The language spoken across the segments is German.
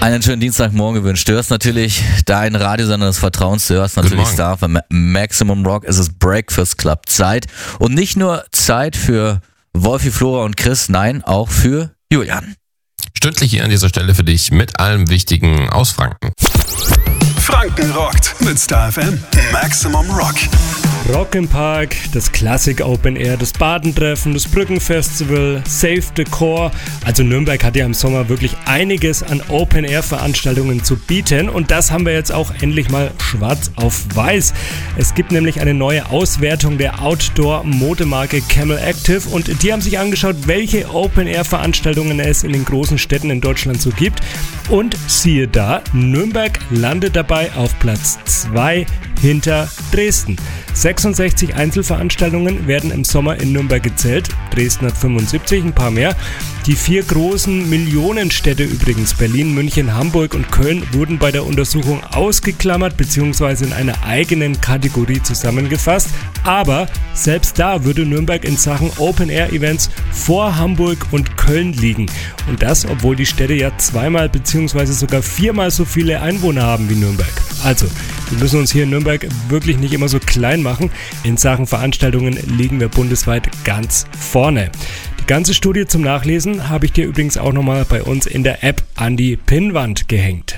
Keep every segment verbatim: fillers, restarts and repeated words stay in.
Einen schönen Dienstagmorgen gewünscht. Du hörst natürlich dein Radiosender des Vertrauens. Du hörst natürlich Star für Maximum Rock. Es ist Breakfast Club Zeit. Und nicht nur Zeit für Wolfi, Flora und Chris, nein, auch für Julian. Stündlich hier an dieser Stelle für dich mit allem Wichtigen aus Franken. Franken rockt mit Star F M Maximum Rock. Rock im Park, das Classic Open Air, das Badentreffen, das Brückenfestival, Save the Core. Also Nürnberg hat ja im Sommer wirklich einiges an Open Air Veranstaltungen zu bieten und das haben wir jetzt auch endlich mal schwarz auf weiß. Es gibt nämlich eine neue Auswertung der Outdoor-Modemarke Camel Active und die haben sich angeschaut, welche Open Air Veranstaltungen es in den großen Städten in Deutschland so gibt. Und siehe da, Nürnberg landet dabei auf Platz zwei hinter Dresden. sechsundsechzig Einzelveranstaltungen werden im Sommer in Nürnberg gezählt. Dresden hat fünfundsiebzig, ein paar mehr. Die vier großen Millionenstädte übrigens, Berlin, München, Hamburg und Köln, wurden bei der Untersuchung ausgeklammert bzw. in einer eigenen Kategorie zusammengefasst. Aber selbst da würde Nürnberg in Sachen Open-Air-Events vor Hamburg und Köln liegen. Und das, obwohl die Städte ja zweimal bzw. sogar viermal so viele Einwohner haben wie Nürnberg. Also, wir müssen uns hier in Nürnberg wirklich nicht immer so klein machen. In Sachen Veranstaltungen liegen wir bundesweit ganz vorne. Die ganze Studie zum Nachlesen habe ich dir übrigens auch nochmal bei uns in der App an die Pinnwand gehängt.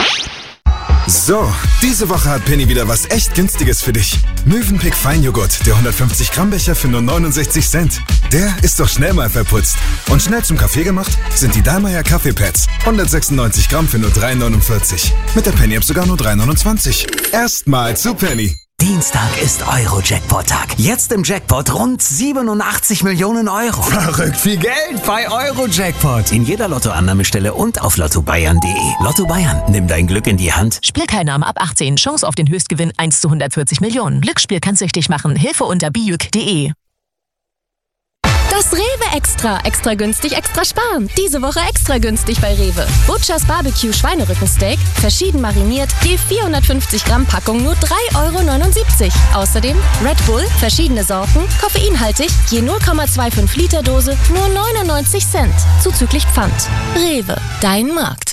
So, diese Woche hat Penny wieder was echt Günstiges für dich. Mövenpick Feinjoghurt, der hundertfünfzig Gramm Becher für nur neunundsechzig Cent. Der ist doch schnell mal verputzt. Und schnell zum Kaffee gemacht sind die Dallmayr Kaffeepads. hundertsechsundneunzig Gramm für nur drei neunundvierzig. Mit der Penny-App sogar nur drei neunundzwanzig. Erstmal zu Penny. Dienstag ist Euro-Jackpot-Tag. Jetzt im Jackpot rund siebenundachtzig Millionen Euro. Verrückt viel Geld bei Euro-Jackpot. In jeder Lottoannahmestelle und auf lotto bayern punkt de. Lotto Bayern, nimm dein Glück in die Hand. Spielteilnahme ab achtzehn. Chance auf den Höchstgewinn eins zu hundertvierzig Millionen. Glücksspiel kann süchtig machen. Hilfe unter bijuk punkt de. Das Rewe Extra. Extra günstig, extra sparen. Diese Woche extra günstig bei Rewe. Butchers Barbecue Schweinerückensteak, verschieden mariniert, je vierhundertfünfzig Gramm Packung nur drei Euro neunundsiebzig. Außerdem Red Bull, verschiedene Sorten, koffeinhaltig, je null Komma fünfundzwanzig Liter Dose, nur neunundneunzig Cent. Zuzüglich Pfand. Rewe, dein Markt.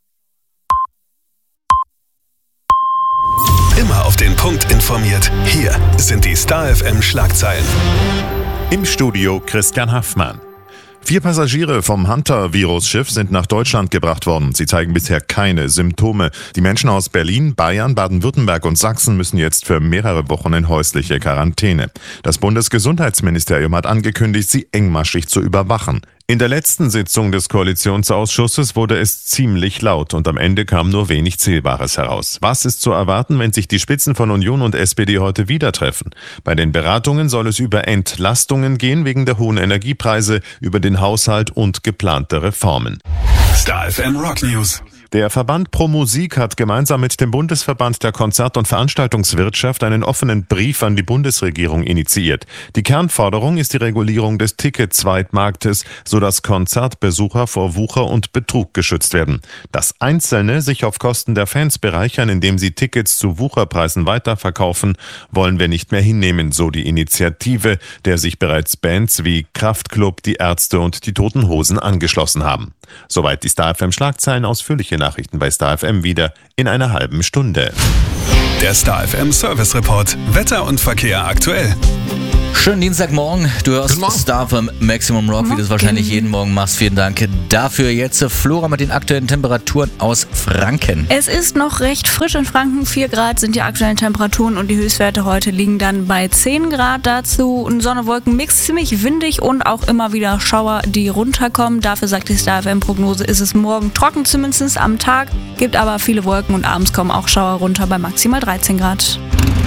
Immer auf den Punkt informiert. Hier sind die Star F M Schlagzeilen. Im Studio Christian Haffmann. Vier Passagiere vom Hunter-Virus-Schiff sind nach Deutschland gebracht worden. Sie zeigen bisher keine Symptome. Die Menschen aus Berlin, Bayern, Baden-Württemberg und Sachsen müssen jetzt für mehrere Wochen in häusliche Quarantäne. Das Bundesgesundheitsministerium hat angekündigt, sie engmaschig zu überwachen. In der letzten Sitzung des Koalitionsausschusses wurde es ziemlich laut und am Ende kam nur wenig Zählbares heraus. Was ist zu erwarten, wenn sich die Spitzen von Union und S P D heute wieder treffen? Bei den Beratungen soll es über Entlastungen gehen wegen der hohen Energiepreise, über den Haushalt und geplante Reformen. Star F M Rock News. Der Verband Pro Musik hat gemeinsam mit dem Bundesverband der Konzert- und Veranstaltungswirtschaft einen offenen Brief an die Bundesregierung initiiert. Die Kernforderung ist die Regulierung des Ticket-Zweitmarktes, sodass Konzertbesucher vor Wucher und Betrug geschützt werden. Dass Einzelne sich auf Kosten der Fans bereichern, indem sie Tickets zu Wucherpreisen weiterverkaufen, wollen wir nicht mehr hinnehmen, so die Initiative, der sich bereits Bands wie Kraftklub, die Ärzte und die Toten Hosen angeschlossen haben. Soweit die Star F M Schlagzeilen. Ausführliche Nachrichten bei Star F M wieder in einer halben Stunde. Der Star F M Service Report. Wetter und Verkehr aktuell. Schönen Dienstagmorgen. Du hörst Star vom Maximum Rock, wie du es wahrscheinlich jeden Morgen machst. Vielen Dank dafür. Jetzt Flora mit den aktuellen Temperaturen aus Franken. Es ist noch recht frisch in Franken. vier Grad sind die aktuellen Temperaturen und die Höchstwerte heute liegen dann bei zehn Grad. Dazu ein Sonne-Wolken-Mix, ziemlich windig und auch immer wieder Schauer, die runterkommen. Dafür sagt die Star F M-Prognose, ist es morgen trocken, zumindest am Tag. Gibt aber viele Wolken und abends kommen auch Schauer runter bei maximal dreizehn Grad.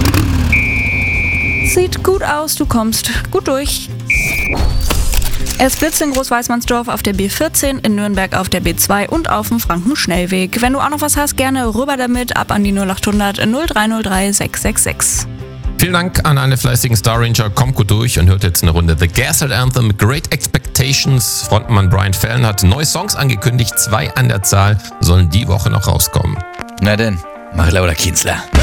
Sieht gut aus, du kommst gut durch. Es blitzt in Großweißmannsdorf auf der B vierzehn, in Nürnberg auf der B zwei und auf dem Franken-Schnellweg. Wenn du auch noch was hast, gerne rüber damit, ab an die null acht hundert null drei null drei sechs sechs sechs. Vielen Dank an alle fleißigen Star Ranger. Kommt gut durch und hört jetzt eine Runde The Gaslight Anthem, Great Expectations. Frontmann Brian Fallon hat neue Songs angekündigt, zwei an der Zahl sollen die Woche noch rauskommen. Na denn, mach lauter Kienzler.